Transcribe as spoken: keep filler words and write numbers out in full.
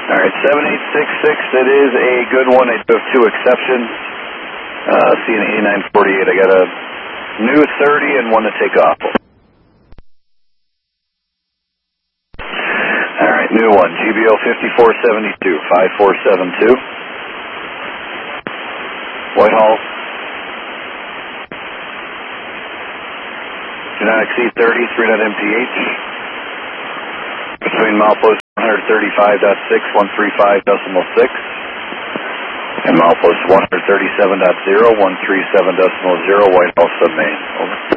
All right, seven eight six six, it is a good one. I do have two exceptions. Uh, C N eighty-nine forty-eight, I got a new thirty and one to take off. All right, new one, G B O fifty-four seventy-two, five four seven two. Whitehall. Do not exceed thirty, three point M P H. Between milepost one thirty-five point six, one thirty-five decimal six. And milepost one thirty-seven point zero, one thirty-seven decimal zero, Whitehall submain. Over.